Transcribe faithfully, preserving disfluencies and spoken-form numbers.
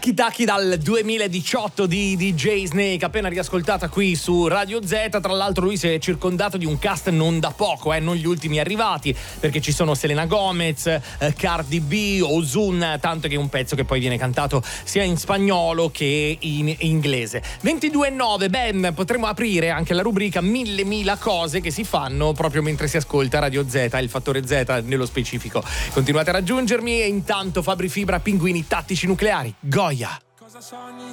Tiki Taki dal duemiladiciotto di D J Snake, appena riascoltata qui su Radio Z. Tra l'altro lui si è circondato di un cast non da poco, eh, non gli ultimi arrivati, perché ci sono Selena Gomez, eh, Cardi B, Ozun, tanto che è un pezzo che poi viene cantato sia in spagnolo che in inglese. ventidue e nove, ben potremmo aprire anche la rubrica mille mila cose che si fanno proprio mentre si ascolta Radio Z, il fattore Z nello specifico. Continuate a raggiungermi e intanto Fabri Fibra, Pinguini Tattici Nucleari, Goya.